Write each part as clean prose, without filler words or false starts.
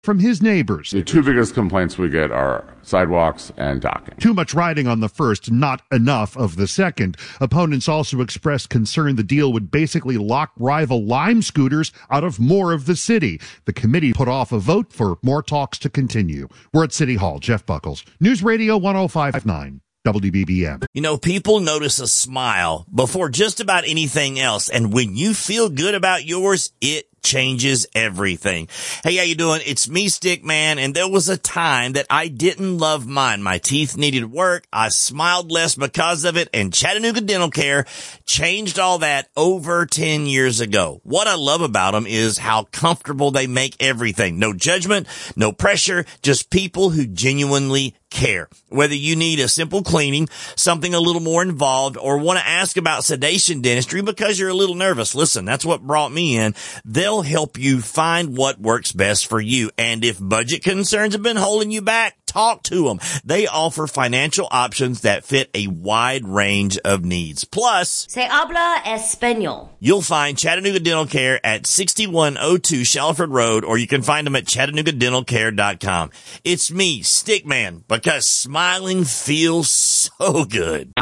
from his neighbors. The two biggest complaints we get are sidewalks and docking. Too much riding on the first, not enough of the second. Opponents also expressed concern the deal would basically lock rival Lime scooters out of more of the city. The committee put off a vote for more talks to continue. We're at City Hall. Jeff Buckles, News Radio 105.9. WBBM. You know, people notice a smile before just about anything else. And when you feel good about yours, it changes everything. Hey, how you doing? It's me, Stickman, and there was a time that I didn't love mine. My teeth needed work. I smiled less because of it, and Chattanooga Dental Care changed all that over 10 years ago. What I love about them is how comfortable they make everything. No judgment, no pressure, just people who genuinely care. Whether you need a simple cleaning, something a little more involved, or want to ask about sedation dentistry because you're a little nervous, listen, that's what brought me in. They'll help you find what works best for you. And if budget concerns have been holding you back, talk to them. They offer financial options that fit a wide range of needs. Plus, Se habla español. You'll find Chattanooga Dental Care at 6102 Shalford Road, or you can find them at ChattanoogaDentalCare.com. It's me, Stickman, because smiling feels so good.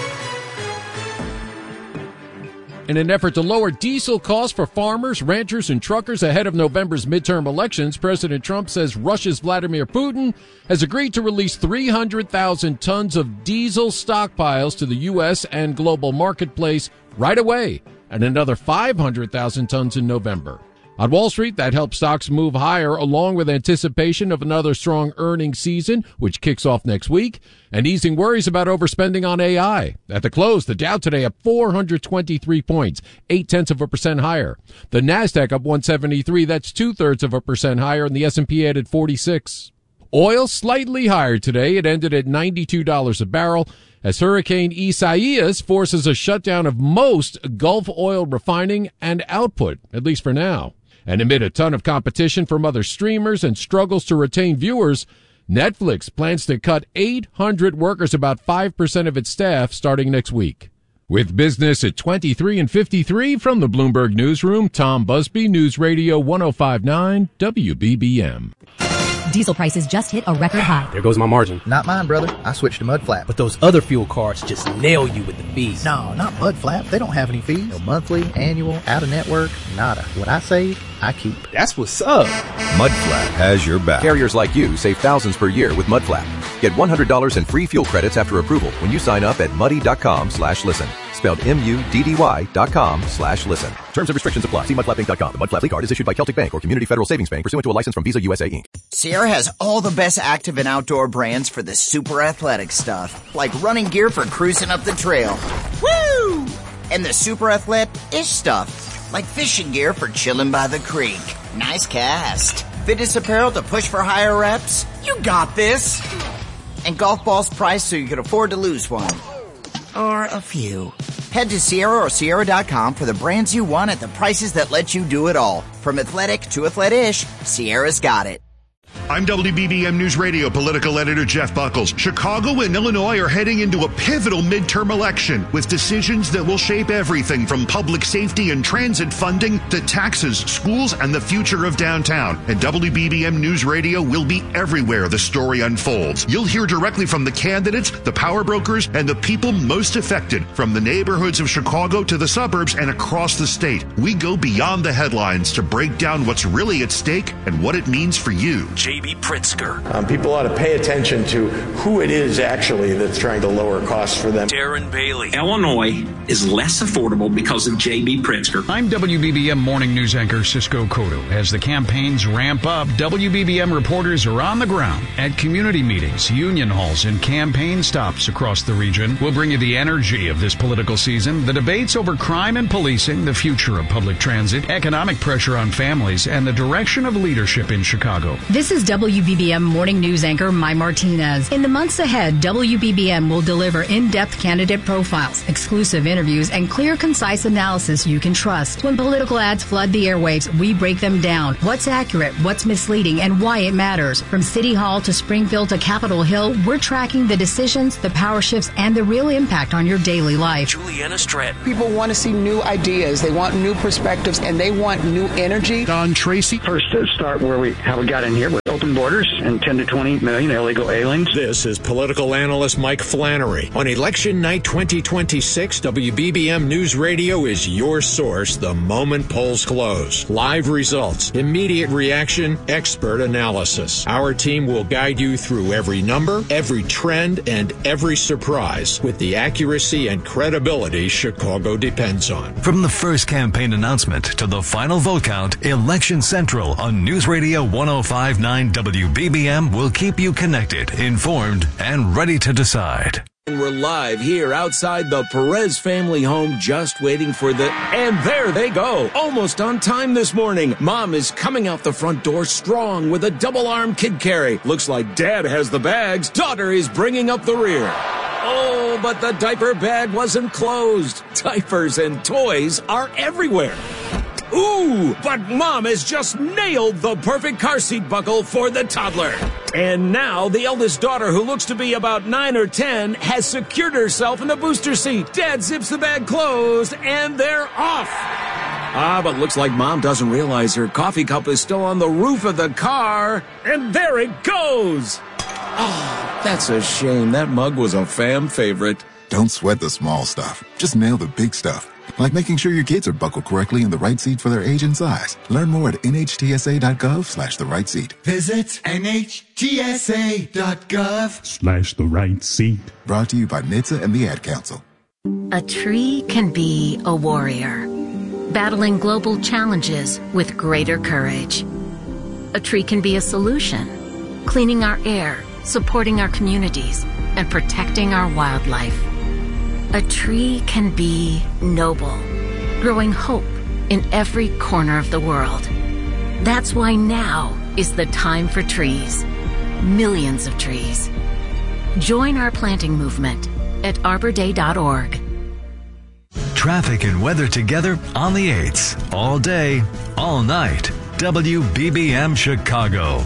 In an effort to lower diesel costs for farmers, ranchers, and truckers ahead of November's midterm elections, President Trump says Russia's Vladimir Putin has agreed to release 300,000 tons of diesel stockpiles to the U.S. and global marketplace right away, and another 500,000 tons in November. On Wall Street, that helped stocks move higher, along with anticipation of another strong earnings season, which kicks off next week, and easing worries about overspending on AI. At the close, the Dow today up 423 points, 0.8% higher. The Nasdaq up 173, that's 0.2% higher, and the S&P added 46. Oil slightly higher today. It ended at $92 a barrel as Hurricane Isaias forces a shutdown of most Gulf oil refining and output, at least for now. And amid a ton of competition from other streamers and struggles to retain viewers, Netflix plans to cut 800 workers, about 5% of its staff, starting next week. With business at 23 and 53 from the Bloomberg Newsroom, Tom Busby, News Radio 105.9 WBBM. Diesel prices just hit a record high. There goes my margin. Not mine, brother. I switched to Mudflap. But those other fuel cards just nail you with the fees. No, not Mudflap. They don't have any fees. No monthly, annual, out-of-network, nada. What I save, I keep. That's what's up. Mudflap has your back. Carriers like you save thousands per year with Mudflap. Get $100 in free fuel credits after approval when you sign up at muddy.com/listen. Spelled MUDDY.com/listen. Terms and restrictions apply. See mudflappinc.com. The Mudflap card is issued by Celtic Bank or Community Federal Savings Bank pursuant to a license from Visa USA Inc. Sierra has all the best active and outdoor brands for the super athletic stuff, like running gear for cruising up the trail. Woo! And the super athletic-ish stuff, like fishing gear for chilling by the creek. Nice cast. Fitness apparel to push for higher reps. You got this. And golf balls priced so you can afford to lose one. Or a few. Head to Sierra or Sierra.com for the brands you want at the prices that let you do it all. From athletic to athletic-ish, Sierra's got it. I'm WBBM News Radio political editor Jeff Buckles. Chicago and Illinois are heading into a pivotal midterm election with decisions that will shape everything from public safety and transit funding to taxes, schools, and the future of downtown. And WBBM News Radio will be everywhere the story unfolds. You'll hear directly from the candidates, the power brokers, and the people most affected, from the neighborhoods of Chicago to the suburbs and across the state. We go beyond the headlines to break down what's really at stake and what it means for you. J.B. Pritzker. People ought to pay attention to who it is actually that's trying to lower costs for them. Darren Bailey. Illinois is less affordable because of J.B. Pritzker. I'm WBBM morning news anchor Cisco Cotto. As the campaigns ramp up, WBBM reporters are on the ground at community meetings, union halls, and campaign stops across the region. We'll bring you the energy of this political season, the debates over crime and policing, the future of public transit, economic pressure on families, and the direction of leadership in Chicago. This is WBBM Morning News Anchor Mai Martinez. In the months ahead, WBBM will deliver in-depth candidate profiles, exclusive interviews, and clear, concise analysis you can trust. When political ads flood the airwaves, we break them down. What's accurate, what's misleading, and why it matters. From City Hall to Springfield to Capitol Hill, we're tracking the decisions, the power shifts, and the real impact on your daily life. Juliana Stratton. People want to see new ideas. They want new perspectives, and they want new energy. Don Tracy. First, start how we got in here with open borders and 10 to 20 million illegal aliens. This is political analyst Mike Flannery. On election night 2026, WBBM News Radio is your source the moment polls close. Live results, immediate reaction, expert analysis. Our team will guide you through every number, every trend, and every surprise with the accuracy and credibility Chicago depends on. From the first campaign announcement to the final vote count, Election Central on News Radio 105.9 WBBM will keep you connected, informed, and ready to decide. And we're live here outside the Perez family home, just waiting for and there they go. Almost on time this morning. Mom is coming out the front door strong with a double-arm kid carry. Looks like Dad has the bags. Daughter is bringing up the rear. Oh, but the diaper bag wasn't closed. Diapers and toys are everywhere. Ooh, but Mom has just nailed the perfect car seat buckle for the toddler. And now the eldest daughter, who looks to be about 9 or 10, has secured herself in the booster seat. Dad zips the bag closed, and they're off. But looks like Mom doesn't realize her coffee cup is still on the roof of the car. And there it goes. Oh, that's a shame. That mug was a fam favorite. Don't sweat the small stuff. Just nail the big stuff. Like making sure your kids are buckled correctly in the right seat for their age and size. Learn more at nhtsa.gov/the right seat. Visit nhtsa.gov/the right seat. Brought to you by NHTSA and the Ad Council. A tree can be a warrior, battling global challenges with greater courage. A tree can be a solution, cleaning our air, supporting our communities, and protecting our wildlife. A tree can be noble, growing hope in every corner of the world. That's why now is the time for trees. Millions of trees. Join our planting movement at arborday.org. Traffic and weather together on the 8s. All day, all night. WBBM Chicago.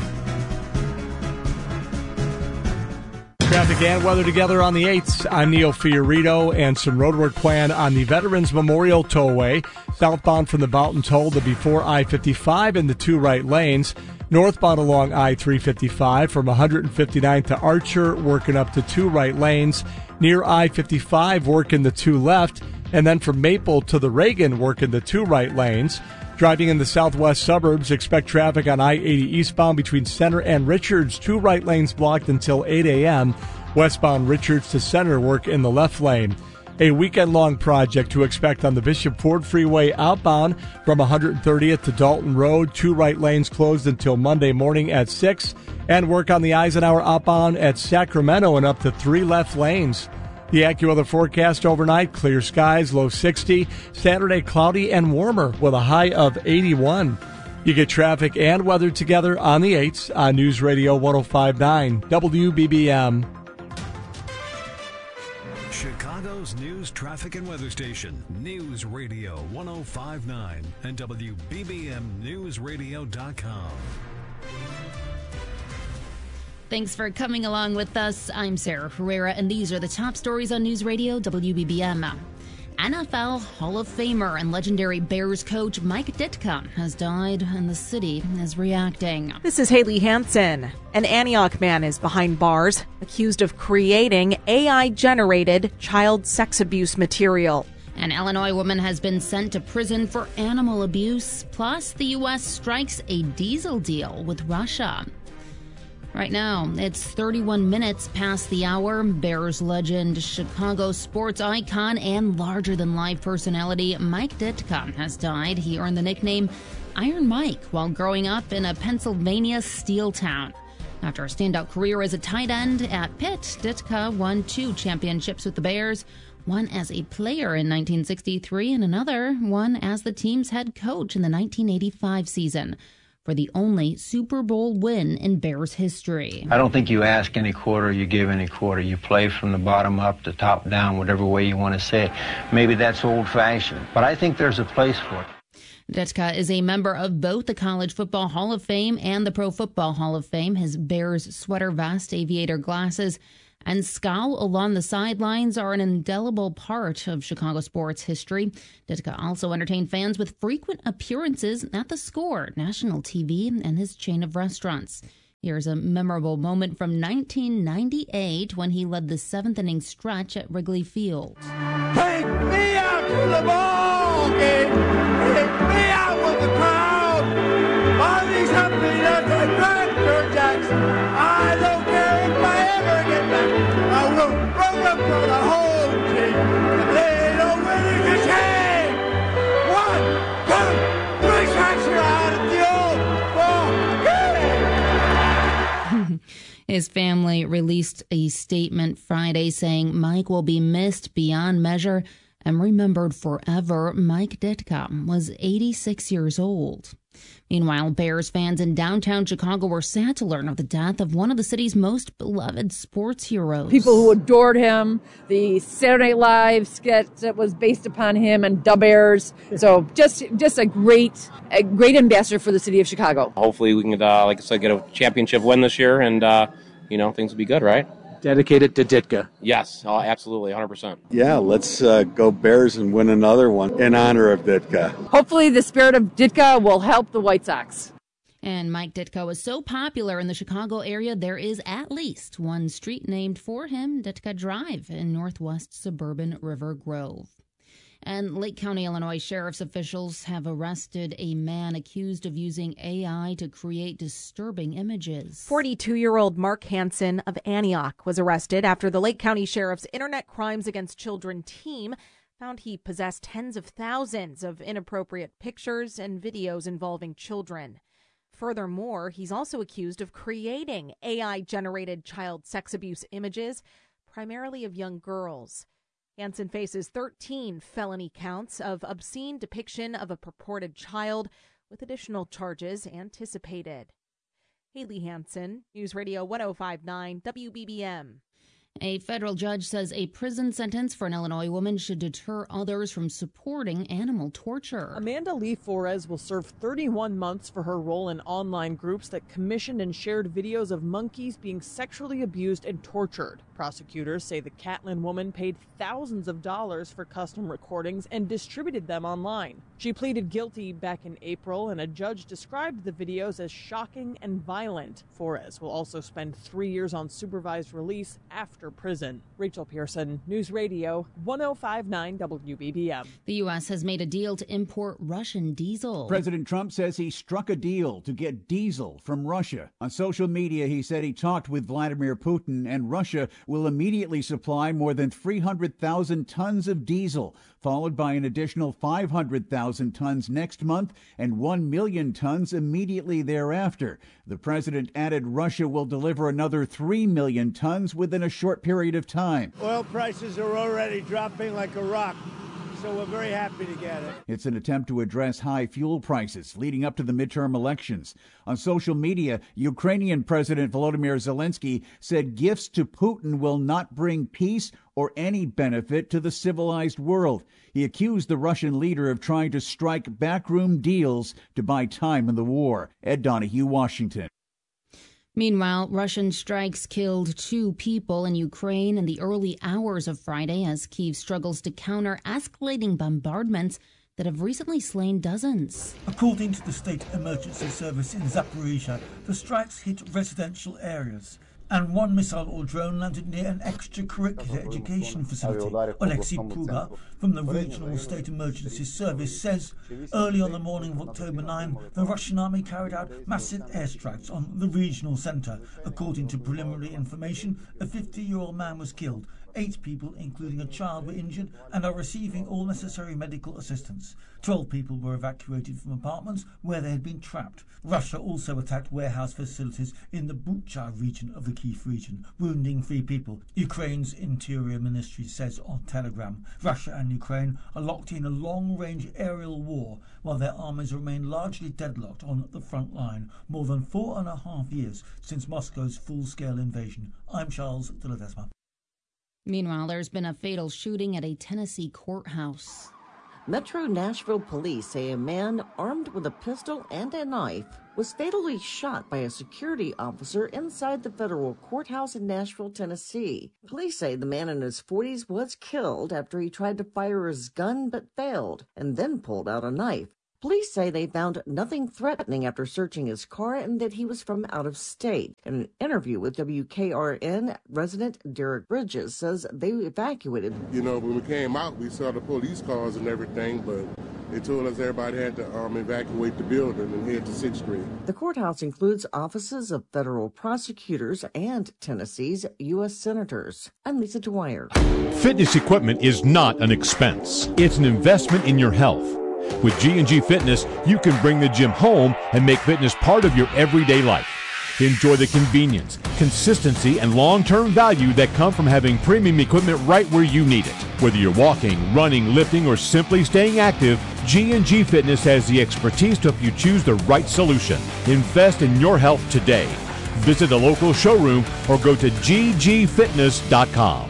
Traffic and weather together on the 8s. I'm Neil Fiorito, and some roadwork plan on the Veterans Memorial Tollway, southbound from the Boughton Toll to before I-55 in the two right lanes. Northbound along I-355 from 159th to Archer, working up to two right lanes. Near I-55, working the two left. And then from Maple to the Reagan, working the two right lanes. Driving in the southwest suburbs, expect traffic on I-80 eastbound between Center and Richards, two right lanes blocked until 8 a.m. Westbound Richards to Center, work in the left lane. A weekend-long project to expect on the Bishop Ford Freeway outbound from 130th to Dalton Road, two right lanes closed until Monday morning at 6. And work on the Eisenhower outbound at Sacramento and up to three left lanes. The AccuWeather forecast overnight, clear skies, low 60. Saturday, cloudy and warmer with a high of 81. You get traffic and weather together on the 8s on News Radio 105.9 WBBM. Chicago's news, traffic, and weather station, News Radio 105.9 and WBBMNewsRadio.com. Thanks for coming along with us. I'm Sarah Herrera, and these are the top stories on News Radio WBBM. NFL Hall of Famer and legendary Bears coach Mike Ditka has died, and the city is reacting. This is Haley Hansen. An Antioch man is behind bars, accused of creating AI-generated child sex abuse material. An Illinois woman has been sent to prison for animal abuse. Plus, the U.S. strikes a diesel deal with Russia. Right now, it's 31 minutes past the hour. Bears legend, Chicago sports icon, and larger-than-life personality Mike Ditka has died. He earned the nickname Iron Mike while growing up in a Pennsylvania steel town. After a standout career as a tight end at Pitt, Ditka won 2 championships with the Bears, one as a player in 1963 and another one as the team's head coach in the 1985 season. for the only Super Bowl win in Bears history. I don't think you ask any quarter, you give any quarter. You play from the bottom up to top down, whatever way you want to say it. Maybe that's old-fashioned, but I think there's a place for it. Ditka is a member of both the College Football Hall of Fame and the Pro Football Hall of Fame. His Bears sweater vest, aviator glasses, and scowl along the sidelines are an indelible part of Chicago sports history. Ditka also entertained fans with frequent appearances at The Score, national TV, and his chain of restaurants. Here's a memorable moment from 1998 when he led the seventh-inning stretch at Wrigley Field. Take me out to the ball game! Take me out with the crowd! All these happiness and Dr. Jackson! I don't care if I ever get back! I will run up for the whole team! They don't win the game! 1, 2, 3 strikes you're out of the old ball game! His family released a statement Friday saying Mike will be missed beyond measure and remembered forever. Mike Ditka was 86 years old. Meanwhile, Bears fans in downtown Chicago were sad to learn of the death of one of the city's most beloved sports heroes. People who adored him, the Saturday Night Live sketch that was based upon him, and Da Bears. So just a great ambassador for the city of Chicago. Hopefully we can, like I said, get a championship win this year, and things will be good, right? Dedicated to Ditka. Yes, absolutely, 100%. Yeah, let's go Bears and win another one in honor of Ditka. Hopefully the spirit of Ditka will help the White Sox. And Mike Ditka was so popular in the Chicago area, there is at least one street named for him, Ditka Drive, in northwest suburban River Grove. And Lake County, Illinois sheriff's officials have arrested a man accused of using AI to create disturbing images. 42-year-old Mark Hansen of Antioch was arrested after the Lake County Sheriff's Internet Crimes Against Children team found he possessed tens of thousands of inappropriate pictures and videos involving children. Furthermore, he's also accused of creating AI-generated child sex abuse images, primarily of young girls. Hansen faces 13 felony counts of obscene depiction of a purported child, with additional charges anticipated. Haley Hansen, News Radio 1059 WBBM. A federal judge says a prison sentence for an Illinois woman should deter others from supporting animal torture. Amanda Lee Flores will serve 31 months for her role in online groups that commissioned and shared videos of monkeys being sexually abused and tortured. Prosecutors say the Catlin woman paid thousands of dollars for custom recordings and distributed them online. She pleaded guilty back in April, and a judge described the videos as shocking and violent. Flores will also spend 3 years on supervised release after prison. Rachel Pearson, News Radio 1059 WBBM. The U.S. has made a deal to import Russian diesel. President Trump says he struck a deal to get diesel from Russia. On social media, he said he talked with Vladimir Putin, and Russia will immediately supply more than 300,000 tons of diesel, followed by an additional 500,000 tons next month and 1 million tons immediately thereafter. The president added Russia will deliver another 3 million tons within a short period of time. Oil prices are already dropping like a rock, so we're very happy to get it. It's an attempt to address high fuel prices leading up to the midterm elections. On social media, Ukrainian President Volodymyr Zelensky said gifts to Putin will not bring peace or any benefit to the civilized world. He accused the Russian leader of trying to strike backroom deals to buy time in the war. Ed Donahue, Washington. Meanwhile, Russian strikes killed 2 people in Ukraine in the early hours of Friday as Kyiv struggles to counter escalating bombardments that have recently slain dozens. According to the State Emergency Service in Zaporizhia, the strikes hit residential areas, and one missile or drone landed near an extracurricular education facility. Alexei Pruga from the Regional State Emergency Service says early on the morning of October 9, the Russian army carried out massive airstrikes on the regional centre. According to preliminary information, a 50-year-old man was killed. 8 people, including a child, were injured and are receiving all necessary medical assistance. 12 people were evacuated from apartments where they had been trapped. Russia also attacked warehouse facilities in the Bucha region of the Kyiv region, wounding 3 people, Ukraine's Interior Ministry says on Telegram. Russia and Ukraine are locked in a long-range aerial war, while their armies remain largely deadlocked on the front line, more than 4.5 years since Moscow's full-scale invasion. I'm Charles de Ledesma. Meanwhile, there's been a fatal shooting at a Tennessee courthouse. Metro Nashville police say a man armed with a pistol and a knife was fatally shot by a security officer inside the federal courthouse in Nashville, Tennessee. Police say the man in his 40s was killed after he tried to fire his gun but failed and then pulled out a knife. Police say they found nothing threatening after searching his car and that he was from out of state. In an interview with WKRN, resident Derek Bridges says they evacuated. You know, when we came out, we saw the police cars and everything, but they told us everybody had to evacuate the building and head to 6th Street. The courthouse includes offices of federal prosecutors and Tennessee's U.S. senators. I'm Lisa Dwyer. Fitness equipment is not an expense. It's an investment in your health. With G&G Fitness, you can bring the gym home and make fitness part of your everyday life. Enjoy the convenience, consistency, and long-term value that come from having premium equipment right where you need it. Whether you're walking, running, lifting, or simply staying active, G&G Fitness has the expertise to help you choose the right solution. Invest in your health today. Visit a local showroom or go to ggfitness.com.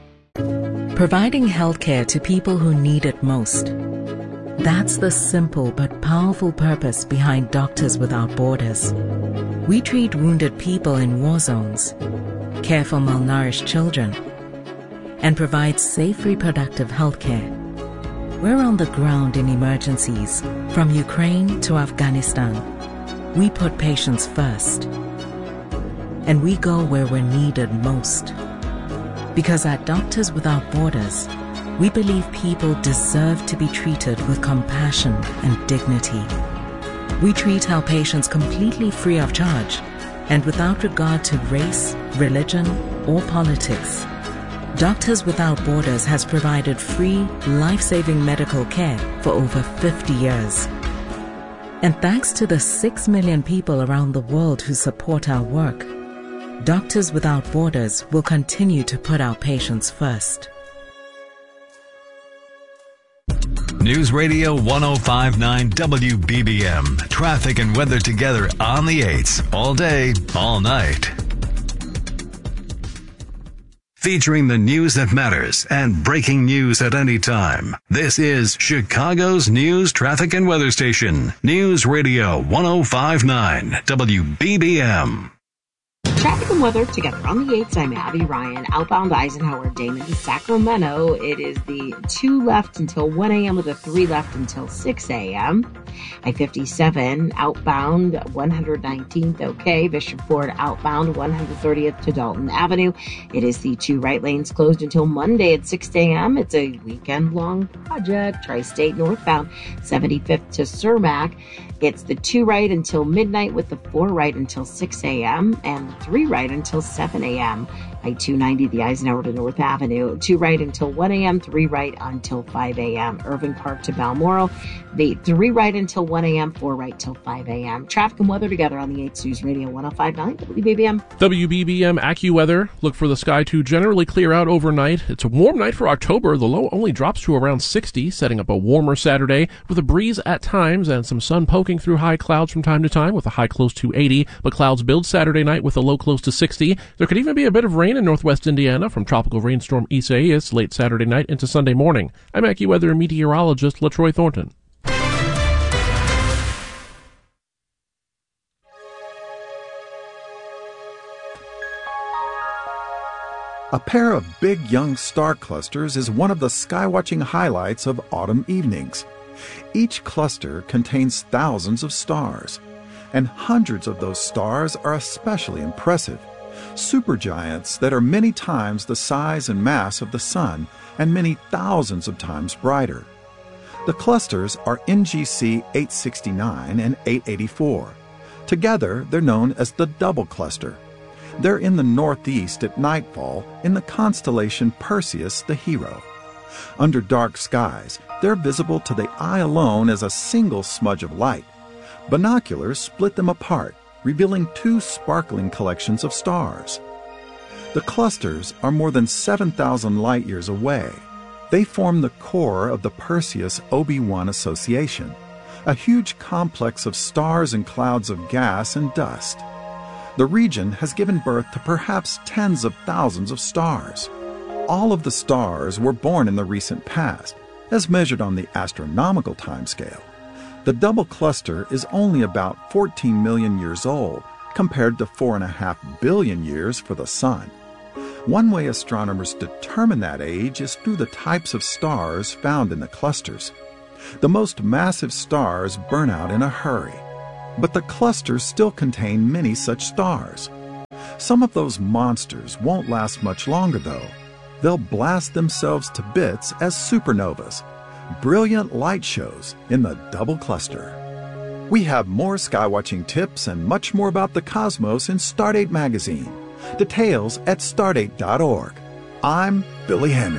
Providing healthcare to people who need it most. That's the simple but powerful purpose behind Doctors Without Borders. We treat wounded people in war zones, care for malnourished children, and provide safe reproductive health care. We're on the ground in emergencies, from Ukraine to Afghanistan. We put patients first, and we go where we're needed most. Because at Doctors Without Borders, we believe people deserve to be treated with compassion and dignity. We treat our patients completely free of charge and without regard to race, religion, or politics. Doctors Without Borders has provided free, life-saving medical care for over 50 years. And thanks to the 6 million people around the world who support our work, Doctors Without Borders will continue to put our patients first. News Radio 105.9 WBBM. Traffic and weather together on the 8s. All day, all night. Featuring the news that matters and breaking news at any time. This is Chicago's news, traffic, and weather station. News Radio 105.9 WBBM. Traffic and weather together on the 8th. I'm Abby Ryan. Outbound Eisenhower, Damon to Sacramento. It is the 2 left until 1 a.m. with a 3 left until 6 a.m. I-57 outbound 119th, okay. Bishop Ford outbound 130th to Dalton Avenue. It is the 2 right lanes closed until Monday at 6 a.m. It's a weekend-long project. Tri-State northbound 75th to Cermak. It's the 2 right until midnight with the 4 right until 6 a.m. and 3 right until 7 a.m. I-290, the Eisenhower to North Avenue, 2 right until 1 a.m., 3 right until 5 a.m. Irving Park to Balmoral, the 3 right until 1 a.m., 4 right till 5 a.m. Traffic and weather together on the 8th News Radio 105.9 WBBM. WBBM AccuWeather. Look for the sky to generally clear out overnight. It's a warm night for October. The low only drops to around 60, setting up a warmer Saturday with a breeze at times and some sun poking through high clouds from time to time with a high close to 80, but clouds build Saturday night with a low close to 60. There could even be a bit of rain in northwest Indiana from tropical rainstorm Isaias late Saturday night into Sunday morning. I'm AccuWeather meteorologist LaTroy Thornton. A pair of big young star clusters is one of the skywatching highlights of autumn evenings. Each cluster contains thousands of stars, and hundreds of those stars are especially impressive. Supergiants that are many times the size and mass of the Sun and many thousands of times brighter. The clusters are NGC 869 and 884. Together, they're known as the double cluster. They're in the northeast at nightfall in the constellation Perseus the Hero. Under dark skies, they're visible to the eye alone as a single smudge of light. Binoculars split them apart, revealing two sparkling collections of stars. The clusters are more than 7,000 light-years away. They form the core of the Perseus OB1 Association, a huge complex of stars and clouds of gas and dust. The region has given birth to perhaps tens of thousands of stars. All of the stars were born in the recent past, as measured on the astronomical timescale. The double cluster is only about 14 million years old, compared to 4.5 billion years for the Sun. One way astronomers determine that age is through the types of stars found in the clusters. The most massive stars burn out in a hurry, but the clusters still contain many such stars. Some of those monsters won't last much longer, though. They'll blast themselves to bits as supernovas, brilliant light shows in the double cluster. We have more skywatching tips and much more about the cosmos in Stardate magazine. Details at stardate.org. I'm Billy Henry.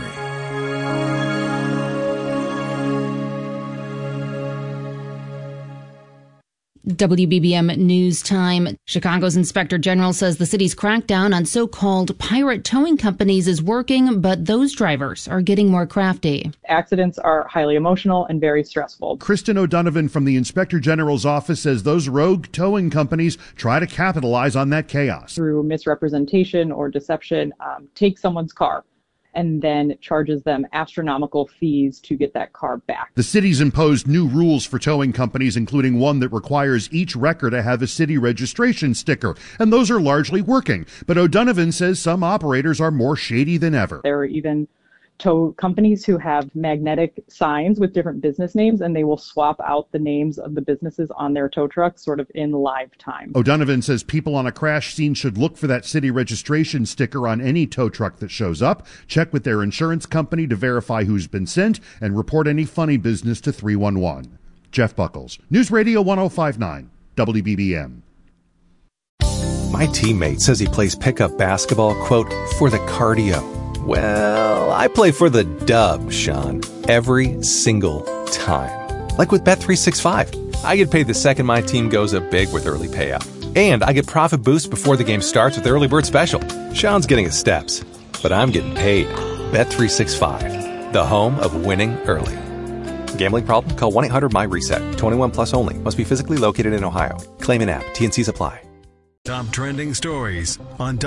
WBBM News Time. Chicago's Inspector General says the city's crackdown on so-called pirate towing companies is working, but those drivers are getting more crafty. Accidents are highly emotional and very stressful. Kristen O'Donovan from the Inspector General's office says those rogue towing companies try to capitalize on that chaos. Through misrepresentation or deception, take someone's car and then charges them astronomical fees to get that car back. The city's imposed new rules for towing companies, including one that requires each wrecker to have a city registration sticker, and those are largely working. But O'Donovan says some operators are more shady than ever. There are even tow companies who have magnetic signs with different business names, and they will swap out the names of the businesses on their tow trucks sort of in live time. O'Donovan says people on a crash scene should look for that city registration sticker on any tow truck that shows up, check with their insurance company to verify who's been sent, and report any funny business to 311. Jeff Buckles, News Radio 105.9, WBBM. My teammate says he plays pickup basketball, quote, for the cardio. Well, I play for the dub, Sean, every single time. Like with Bet365. I get paid the second my team goes up big with early payout. And I get profit boost before the game starts with Early Bird Special. Sean's getting his steps, but I'm getting paid. Bet365, the home of winning early. Gambling problem? Call 1-800-MY-RESET. 21 plus only. Must be physically located in Ohio. Claim in app. T&Cs apply. Top trending stories on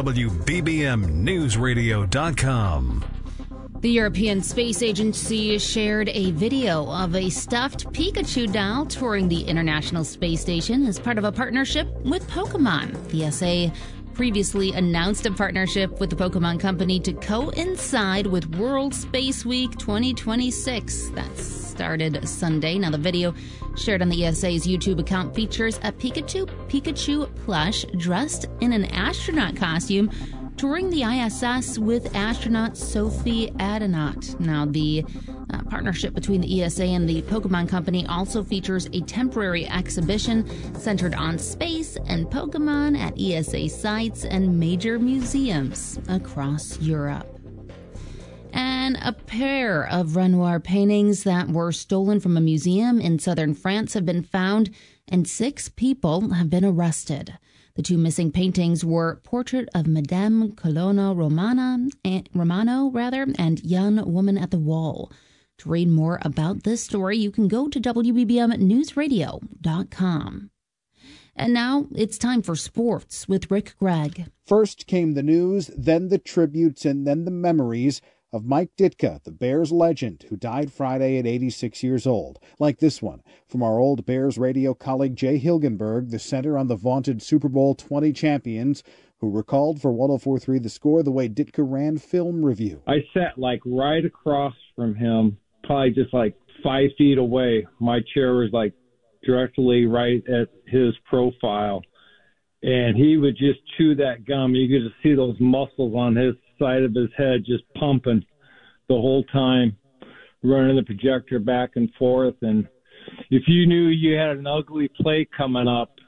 WBBMNewsRadio.com. The European Space Agency shared a video of a stuffed Pikachu doll touring the International Space Station as part of a partnership with Pokemon. The ESA previously announced a partnership with the Pokemon Company to coincide with World Space Week 2026. That started Sunday. Now, the video shared on the ESA's YouTube account features a Pikachu plush dressed in an astronaut costume touring the ISS with astronaut Sophie Adenauer. Now, the partnership between the ESA and the Pokemon Company also features a temporary exhibition centered on space and Pokemon at ESA sites and major museums across Europe. And a pair of Renoir paintings that were stolen from a museum in southern France have been found, and 6 people have been arrested. The 2 missing paintings were Portrait of Madame Colonna Romano, and Young Woman at the Wall. To read more about this story, you can go to WBBMNewsRadio.com. And now it's time for sports with Rick Gregg. First came the news, then the tributes, and then the memories of Mike Ditka, the Bears legend, who died Friday at 86 years old. Like this one from our old Bears radio colleague Jay Hilgenberg, the center on the vaunted Super Bowl 20 champions, who recalled for 104.3 The Score the way Ditka ran film review. I sat like right across from him, probably just like 5 feet away. My chair was like directly right at his profile, and he would just chew that gum. You could just see those muscles on his side of his head just pumping the whole time, running the projector back and forth. And if you knew you had an ugly play coming up,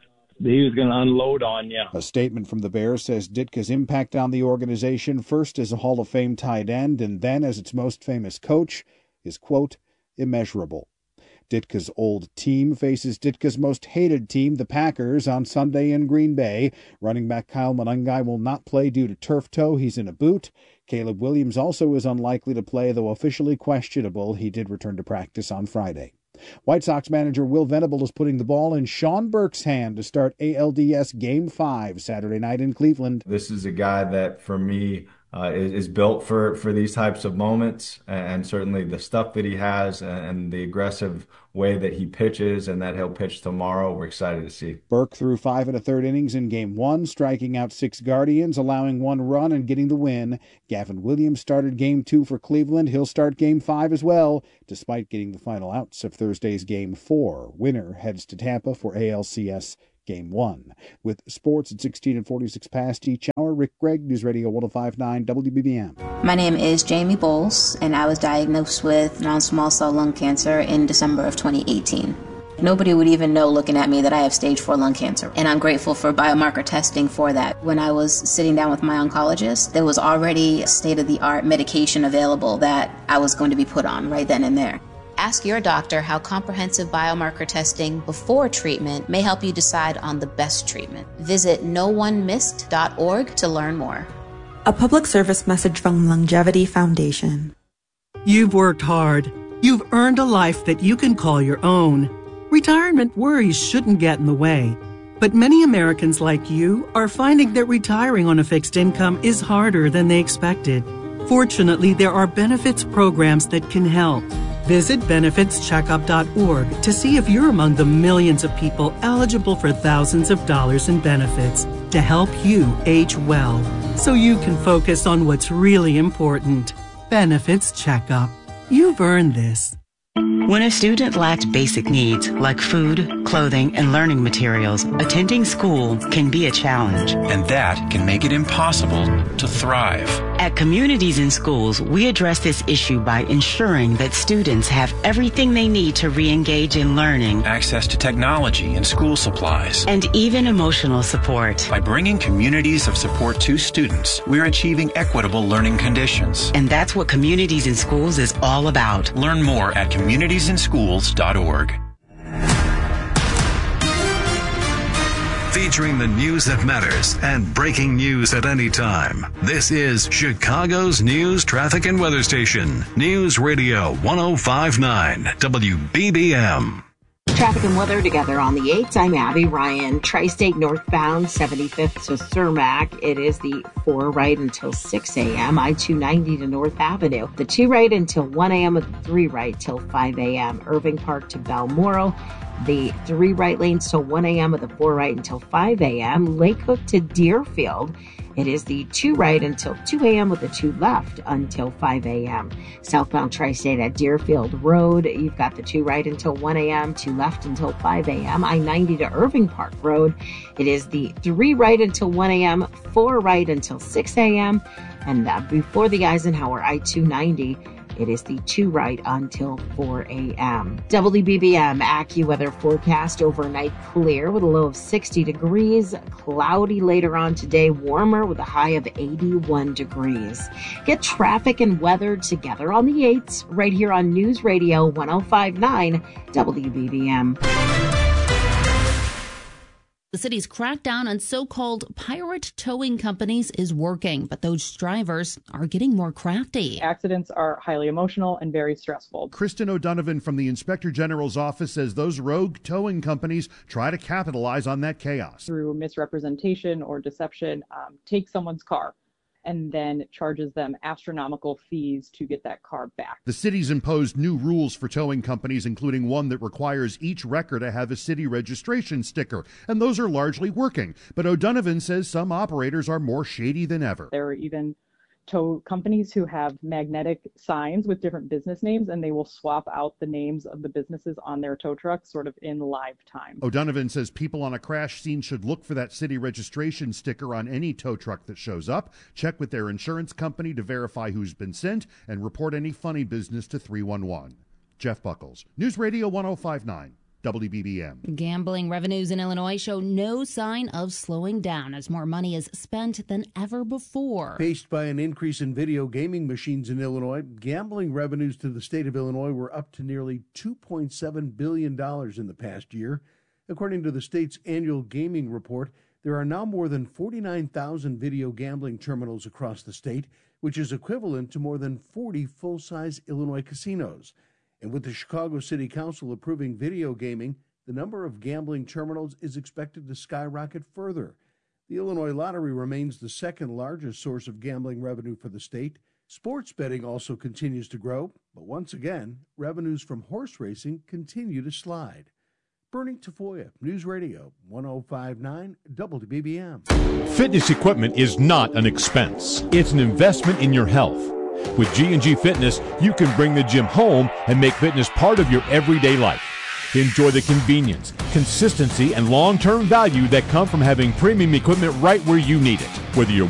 he was going to unload on you. A statement from the Bears says Ditka's impact on the organization, first as a Hall of Fame tight end and then as its most famous coach, is, quote, immeasurable. Ditka's old team faces Ditka's most hated team, the Packers, on Sunday in Green Bay. Running back Kyle Monangai will not play due to turf toe. He's in a boot. Caleb Williams also is unlikely to play, though officially questionable. He did return to practice on Friday. White Sox manager Will Venable is putting the ball in Sean Burke's hand to start ALDS Game 5 Saturday night in Cleveland. This is a guy that, for me, is built for these types of moments, and certainly the stuff that he has and the aggressive way that he pitches and that he'll pitch tomorrow, we're excited to see. Burke threw 5 1/3 innings in Game 1, striking out 6 Guardians, allowing 1 run and getting the win. Gavin Williams started Game 2 for Cleveland. He'll start Game 5 as well, despite getting the final outs of Thursday's Game 4. Winner heads to Tampa for ALCS Game 1. With sports at 16 and 46 past each hour, Rick Gregg, News Radio 105.9 WBBM. My name is Jamie Bowles, and I was diagnosed with non-small cell lung cancer in December of 2018. Nobody would even know looking at me that I have stage 4 lung cancer, and I'm grateful for biomarker testing for that. When I was sitting down with my oncologist, there was already state-of-the-art medication available that I was going to be put on right then and there. Ask your doctor how comprehensive biomarker testing before treatment may help you decide on the best treatment. Visit NoOneMissed.org to learn more. A public service message from Longevity Foundation. You've worked hard. You've earned a life that you can call your own. Retirement worries shouldn't get in the way. But many Americans like you are finding that retiring on a fixed income is harder than they expected. Fortunately, there are benefits programs that can help. Visit benefitscheckup.org to see if you're among the millions of people eligible for thousands of dollars in benefits to help you age well, so you can focus on what's really important. Benefits Checkup. You've earned this. When a student lacks basic needs like food, clothing, and learning materials, attending school can be a challenge. And that can make it impossible to thrive. At Communities in Schools, we address this issue by ensuring that students have everything they need to re-engage in learning, access to technology and school supplies, and even emotional support. By bringing communities of support to students, we're achieving equitable learning conditions. And that's what Communities in Schools is all about. Learn more at communitiesinschools.org. Featuring the news that matters and breaking news at any time. This is Chicago's news, traffic, and weather station. News Radio 105.9 WBBM. Traffic and weather together on the 8th. I'm Abby Ryan. Tri-State northbound 75th to Cermak. It is the 4 right until 6 a.m. I-290 to North Avenue. The 2 right until 1 a.m. with the 3 right till 5 a.m. Irving Park to Balmoral. The 3 right lanes till 1 a.m. with the 4 right until 5 a.m. Lake Hook to Deerfield. It is the 2 right until 2 a.m. with the 2 left until 5 a.m. Southbound Tri-State at Deerfield Road, you've got the 2 right until 1 a.m., 2 left until 5 a.m. I-90 to Irving Park Road, it is the 3 right until 1 a.m., 4 right until 6 a.m., and before the Eisenhower I-290, it is the 2 right until 4 a.m. WBBM AccuWeather forecast overnight clear with a low of 60 degrees. Cloudy later on today, warmer with a high of 81 degrees. Get traffic and weather together on the 8th right here on News Radio 105.9 WBBM. The city's crackdown on so-called pirate towing companies is working, but those drivers are getting more crafty. Accidents are highly emotional and very stressful. Kristen O'Donovan from the Inspector General's office says those rogue towing companies try to capitalize on that chaos. Through misrepresentation or deception, take someone's car and then charges them astronomical fees to get that car back. The city's imposed new rules for towing companies, including one that requires each wrecker to have a city registration sticker, and those are largely working. But O'Donovan says some operators are more shady than ever. There are even tow companies who have magnetic signs with different business names, and they will swap out the names of the businesses on their tow trucks sort of in live time. O'Donovan says people on a crash scene should look for that city registration sticker on any tow truck that shows up, check with their insurance company to verify who's been sent, and report any funny business to 311. Jeff Buckles, News Radio 105.9 WBBM. Gambling revenues in Illinois show no sign of slowing down as more money is spent than ever before. Paced by an increase in video gaming machines in Illinois, gambling revenues to the state of Illinois were up to nearly $2.7 billion in the past year. According to the state's annual gaming report, there are now more than 49,000 video gambling terminals across the state, which is equivalent to more than 40 full-size Illinois casinos. And with the Chicago City Council approving video gaming, the number of gambling terminals is expected to skyrocket further. The Illinois Lottery remains the second largest source of gambling revenue for the state. Sports betting also continues to grow, but once again, revenues from horse racing continue to slide. Bernie Tafoya, News Radio 105.9 WBBM. Fitness equipment is not an expense. It's an investment in your health. With G&G Fitness, you can bring the gym home and make fitness part of your everyday life. Enjoy the convenience, consistency, and long-term value that come from having premium equipment right where you need it. Whether you're